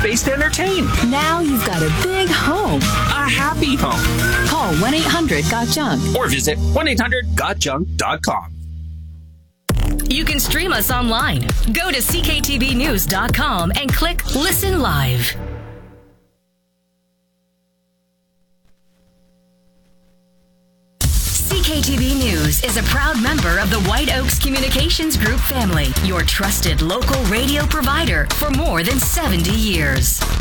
space to entertain. Now you've got a big home. A happy home. Call 1-800-GOT-JUNK. Or visit 1-800-GOTJUNK.com. You can stream us online. Go to cktvnews.com and click Listen Live. CKTV News is a proud member of the White Oaks Communications Group family, your trusted local radio provider for more than 70 years.